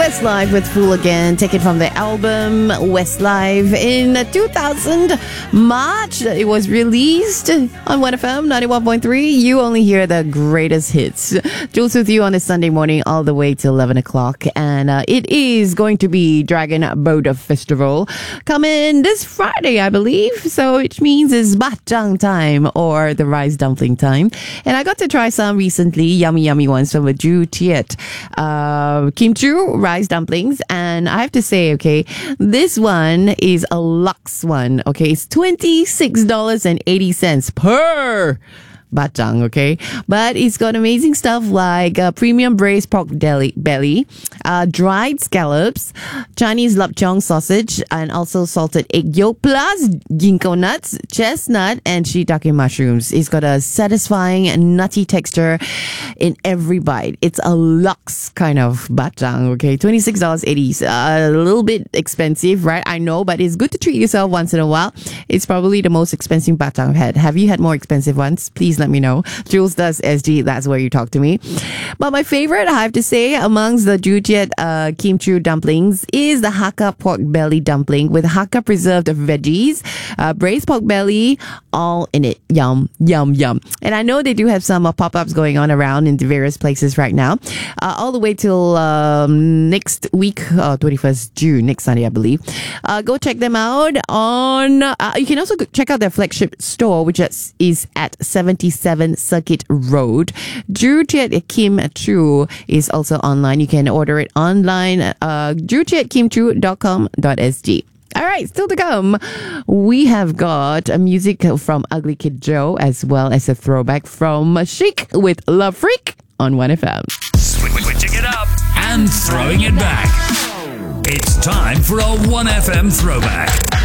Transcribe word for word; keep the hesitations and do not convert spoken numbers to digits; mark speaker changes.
Speaker 1: Westlife with Fool Again, taken from the album Westlife in two thousand March. It was released on one F M ninety-one point three. You only hear the greatest hits. Jules with you on this Sunday morning all the way till eleven o'clock. And uh, it is going to be Dragon Boat Festival coming this Friday, I believe. So which means it's Bacang time or the rice dumpling time. And I got to try some recently, yummy, yummy ones from a Ju Tiet. Uh, Kim Chu rice dumplings, and I have to say, okay, this one is a luxe one. Okay, it's twenty-six dollars and eighty cents per bacang, okay? But it's got amazing stuff like uh, premium braised pork deli- belly, uh, dried scallops, Chinese lapchong sausage, and also salted egg yolk, plus ginkgo nuts, chestnut, and shiitake mushrooms. It's got a satisfying and nutty texture in every bite. It's a luxe kind of bacang, okay? twenty-six dollars and eighty cents. Uh, a little bit expensive, right? I know, but it's good to treat yourself once in a while. It's probably the most expensive bacang I've had. Have you had more expensive ones? Please let me know. Jules does S G. That's where you talk to me. But my favorite, I have to say, amongst the Ju Tiet uh, Kim Chu dumplings is the Hakka pork belly dumpling with Hakka preserved veggies, uh, braised pork belly, all in it. Yum, yum, yum. And I know they do have some uh, pop-ups going on around in the various places right now, uh, all the way till um, next week, uh, twenty-first June, next Sunday, I believe. Uh, go check them out on. Uh, you can also go check out their flagship store, which is, is at seventy-seven Circuit Road. Ju Tiet Kim Chu is also online. You can order it online. Uh, ju tiet kim chu dot com dot s g. All right, still to come, we have got a music from Ugly Kid Joe as well as a throwback from Chic with Love Freak on one F M.
Speaker 2: Switching it up and throwing it back. It's time for a one F M throwback.